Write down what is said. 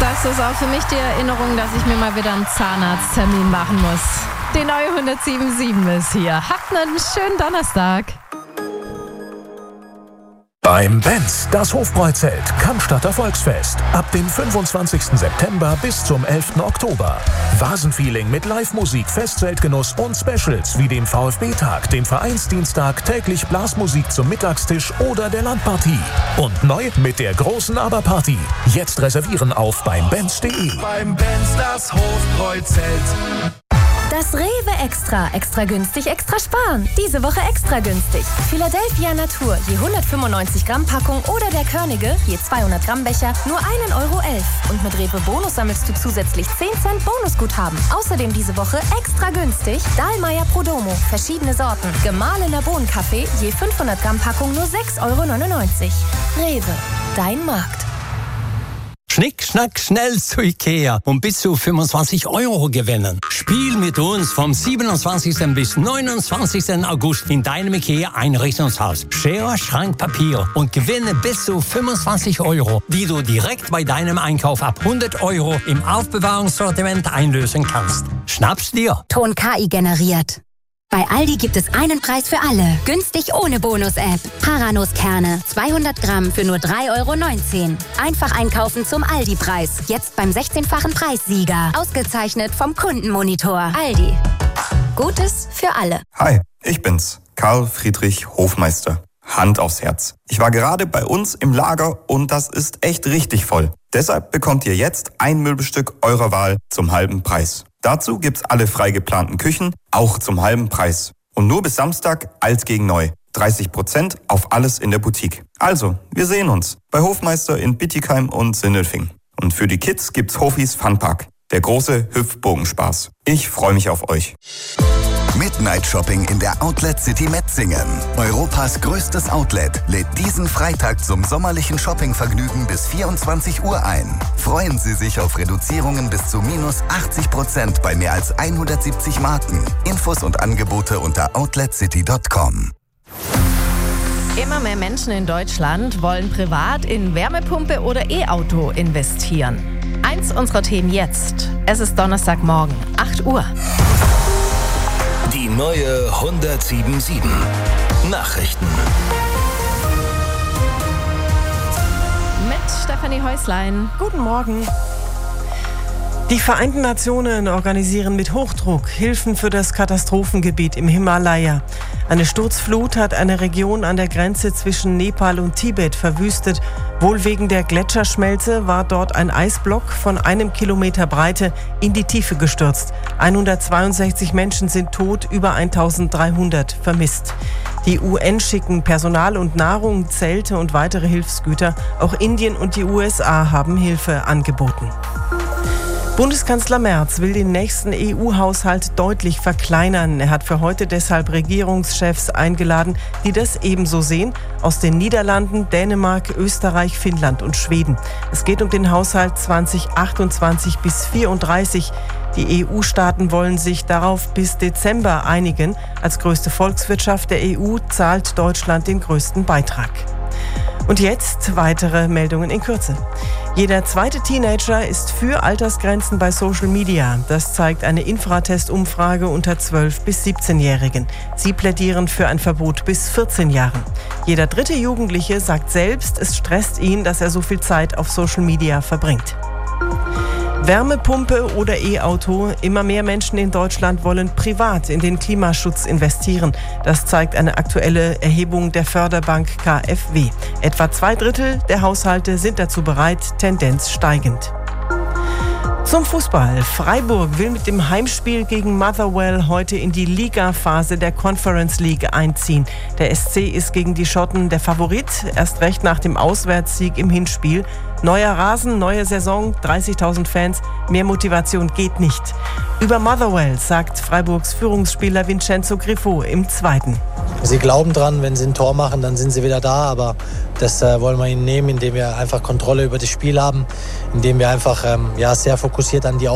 Das ist auch für mich die Erinnerung, dass ich mir mal wieder einen Zahnarzttermin machen muss. Die neue 107.7 ist hier. Habt einen schönen Donnerstag. Beim Benz, das Hofbräuzelt, Cannstatter Volksfest. Ab dem 25. September bis zum 11. Oktober. Vasenfeeling mit Live-Musik, Festzeltgenuss und Specials wie dem VfB-Tag, dem Vereinsdienstag, täglich Blasmusik zum Mittagstisch oder der Landpartie. Und neu mit der großen Aberparty. Jetzt reservieren auf beimbenz.de. Beim Benz, das Hofbräuzelt. Das Rewe Extra. Extra günstig, extra sparen. Diese Woche extra günstig. Philadelphia Natur, je 195 Gramm Packung oder der Körnige, je 200 Gramm Becher, nur 1,11 Euro. Und mit Rewe Bonus sammelst du zusätzlich 10 Cent Bonusguthaben. Außerdem diese Woche extra günstig Dahlmeier Prodomo, verschiedene Sorten. Gemahlener Bohnenkaffee, je 500 Gramm Packung, nur 6,99 Euro. Rewe, dein Markt. Schnick, schnack, schnell zu Ikea und bis zu 25 Euro gewinnen. Spiel mit uns vom 27. bis 29. August in deinem Ikea-Einrichtungshaus. Schere, Schrank, Papier und gewinne bis zu 25 Euro, die du direkt bei deinem Einkauf ab 100 Euro im Aufbewahrungssortiment einlösen kannst. Schnapp's dir. Ton KI generiert. Bei Aldi gibt es einen Preis für alle. Günstig ohne Bonus-App. Paranuss-Kerne, 200 Gramm für nur 3,19 Euro. Einfach einkaufen zum Aldi-Preis. Jetzt beim 16-fachen Preissieger. Ausgezeichnet vom Kundenmonitor. Aldi. Gutes für alle. Hi, ich bin's, Karl Friedrich Hofmeister. Hand aufs Herz. Ich war gerade bei uns im Lager und das ist echt richtig voll. Deshalb bekommt ihr jetzt ein Möbelstück eurer Wahl zum halben Preis. Dazu gibt's alle frei geplanten Küchen, auch zum halben Preis. Und nur bis Samstag alt gegen neu. 30% auf alles in der Boutique. Also, wir sehen uns bei Hofmeister in Bittigheim und Sindelfing. Und für die Kids gibt's Hofis Funpark. Der große Hüpfbogenspaß. Ich freue mich auf euch. Midnight Shopping in der Outlet City Metzingen. Europas größtes Outlet lädt diesen Freitag zum sommerlichen Shoppingvergnügen bis 24 Uhr ein. Freuen Sie sich auf Reduzierungen bis zu minus 80% bei mehr als 170 Marken. Infos und Angebote unter outletcity.com. Immer mehr Menschen in Deutschland wollen privat in Wärmepumpe oder E-Auto investieren. Eins unserer Themen jetzt. Es ist Donnerstagmorgen, 8 Uhr. Die neue 107.7 Nachrichten. Mit Stefanie Häuslein. Guten Morgen. Die Vereinten Nationen organisieren mit Hochdruck Hilfen für das Katastrophengebiet im Himalaya. Eine Sturzflut hat eine Region an der Grenze zwischen Nepal und Tibet verwüstet. Wohl wegen der Gletscherschmelze war dort ein Eisblock von 1 Kilometer Breite in die Tiefe gestürzt. 162 Menschen sind tot, über 1300 vermisst. Die UN schicken Personal und Nahrung, Zelte und weitere Hilfsgüter. Auch Indien und die USA haben Hilfe angeboten. Bundeskanzler Merz will den nächsten EU-Haushalt deutlich verkleinern. Er hat für heute deshalb Regierungschefs eingeladen, die das ebenso sehen, aus den Niederlanden, Dänemark, Österreich, Finnland und Schweden. Es geht um den Haushalt 2028 bis 34. Die EU-Staaten wollen sich darauf bis Dezember einigen. Als größte Volkswirtschaft der EU zahlt Deutschland den größten Beitrag. Und jetzt weitere Meldungen in Kürze. Jeder zweite Teenager ist für Altersgrenzen bei Social Media. Das zeigt eine Infratest-Umfrage unter 12- bis 17-Jährigen. Sie plädieren für ein Verbot bis 14 Jahren. Jeder dritte Jugendliche sagt selbst, es stresst ihn, dass er so viel Zeit auf Social Media verbringt. Wärmepumpe oder E-Auto. Immer mehr Menschen in Deutschland wollen privat in den Klimaschutz investieren. Das zeigt eine aktuelle Erhebung der Förderbank KfW. Etwa 2/3 der Haushalte sind dazu bereit, Tendenz steigend. Zum Fußball. Freiburg will mit dem Heimspiel gegen Motherwell heute in die Liga-Phase der Conference League einziehen. Der SC ist gegen die Schotten der Favorit, erst recht nach dem Auswärtssieg im Hinspiel. Neuer Rasen, neue Saison, 30.000 Fans, mehr Motivation geht nicht. Über Motherwell sagt Freiburgs Führungsspieler Vincenzo Grifo im Zweiten. Sie glauben dran, wenn sie ein Tor machen, dann sind sie wieder da, aber das wollen wir ihnen nehmen, indem wir einfach Kontrolle über das Spiel haben, indem wir einfach sehr fokussiert an die